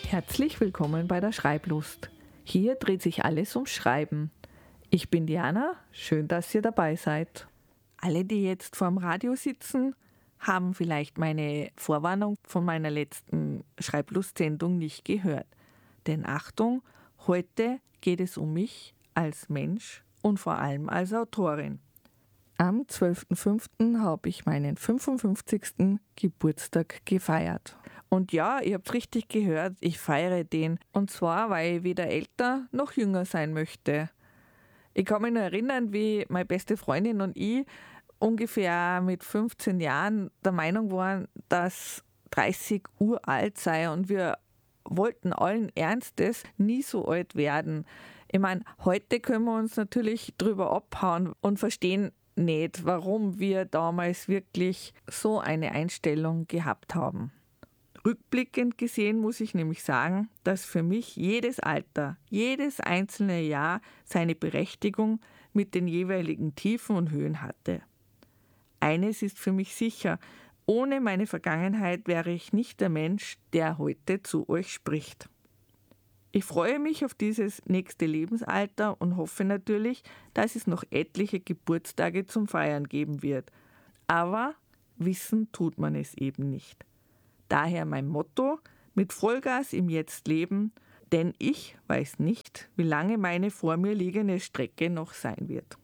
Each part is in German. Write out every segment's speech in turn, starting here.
Herzlich willkommen bei der Schreiblust. Hier dreht sich alles ums Schreiben. Ich bin Diana, schön, dass ihr dabei seid. Alle, die jetzt vorm Radio sitzen, haben vielleicht meine Vorwarnung von meiner letzten Schreiblust-Sendung nicht gehört. Denn Achtung, heute geht es um mich als Mensch und vor allem als Autorin. Am 12.05. habe ich meinen 55. Geburtstag gefeiert. Und ja, ihr habt richtig gehört, ich feiere den. Und zwar, weil ich weder älter noch jünger sein möchte. Ich kann mich noch erinnern, wie meine beste Freundin und ich ungefähr mit 15 Jahren der Meinung waren, dass 30 uralt sei und wir wollten allen Ernstes nie so alt werden. Ich meine, heute können wir uns natürlich drüber abhauen und verstehen nicht, warum wir damals wirklich so eine Einstellung gehabt haben. Rückblickend gesehen muss ich nämlich sagen, dass für mich jedes Alter, jedes einzelne Jahr seine Berechtigung mit den jeweiligen Tiefen und Höhen hatte. Eines ist für mich sicher, ohne meine Vergangenheit wäre ich nicht der Mensch, der heute zu euch spricht. Ich freue mich auf dieses nächste Lebensalter und hoffe natürlich, dass es noch etliche Geburtstage zum Feiern geben wird. Aber wissen tut man es eben nicht. Daher mein Motto, mit Vollgas im Jetzt leben, denn ich weiß nicht, wie lange meine vor mir liegende Strecke noch sein wird.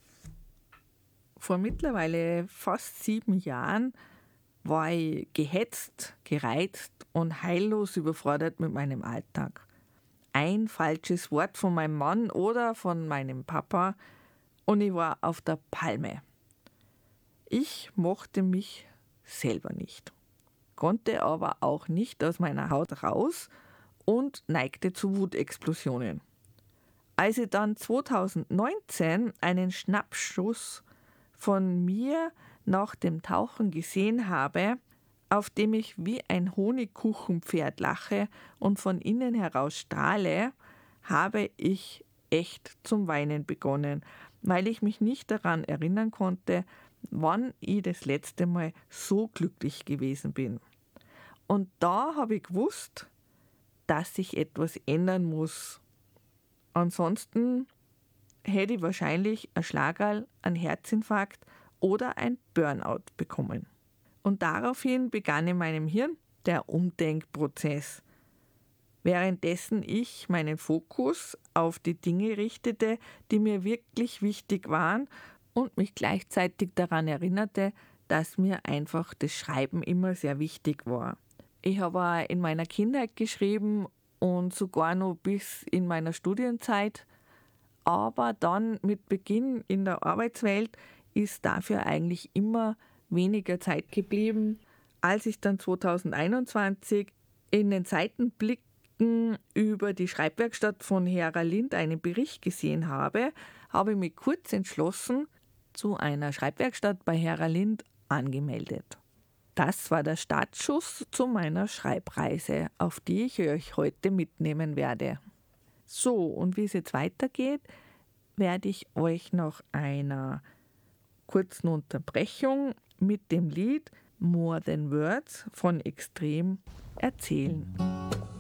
Vor mittlerweile fast 7 Jahren war ich gehetzt, gereizt und heillos überfordert mit meinem Alltag. Ein falsches Wort von meinem Mann oder von meinem Papa und ich war auf der Palme. Ich mochte mich selber nicht, konnte aber auch nicht aus meiner Haut raus und neigte zu Wutexplosionen. Als ich dann 2019 einen Schnappschuss von mir nach dem Tauchen gesehen habe, auf dem ich wie ein Honigkuchenpferd lache und von innen heraus strahle, habe ich echt zum Weinen begonnen, weil ich mich nicht daran erinnern konnte, wann ich das letzte Mal so glücklich gewesen bin. Und da habe ich gewusst, dass sich etwas ändern muss. Ansonsten hätte ich wahrscheinlich ein Schlagerl, einen Herzinfarkt oder ein Burnout bekommen. Und daraufhin begann in meinem Hirn der Umdenkprozess, währenddessen ich meinen Fokus auf die Dinge richtete, die mir wirklich wichtig waren und mich gleichzeitig daran erinnerte, dass mir einfach das Schreiben immer sehr wichtig war. Ich habe auch in meiner Kindheit geschrieben und sogar noch bis in meiner Studienzeit, aber dann mit Beginn in der Arbeitswelt ist dafür eigentlich immer weniger Zeit geblieben. Als ich dann 2021 in den Seitenblicken über die Schreibwerkstatt von Hera Lind einen Bericht gesehen habe, habe ich mich kurz entschlossen, zu einer Schreibwerkstatt bei Hera Lind angemeldet. Das war der Startschuss zu meiner Schreibreise, auf die ich euch heute mitnehmen werde. So, und wie es jetzt weitergeht, werde ich euch nach einer kurzen Unterbrechung mit dem Lied More Than Words von Extrem erzählen.